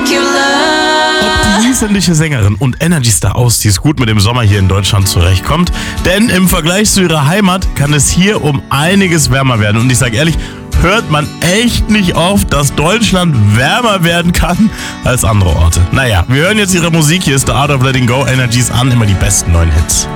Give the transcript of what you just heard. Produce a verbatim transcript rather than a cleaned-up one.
Die isländische Sängerin und Energy-Star aus, die es gut mit dem Sommer hier in Deutschland zurechtkommt. Denn im Vergleich zu ihrer Heimat kann es hier um einiges wärmer werden. Und ich sage ehrlich, hört man echt nicht oft, dass Deutschland wärmer werden kann als andere Orte. Naja, wir hören jetzt ihre Musik. Hier ist The Art of Letting Go. Energies an, immer die besten neuen Hits.